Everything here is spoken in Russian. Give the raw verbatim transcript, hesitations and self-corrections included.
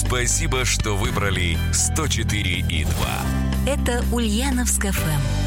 Спасибо, что выбрали сто четыре и два. Это Ульяновск эф эм.